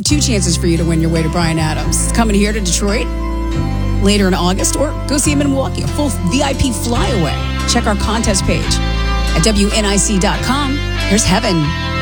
two chances for you to win your way to Bryan Adams. Coming here to Detroit later in August, or go see him in Milwaukee, a full VIP flyaway. Check our contest page at WNIC.com. Here's Heaven.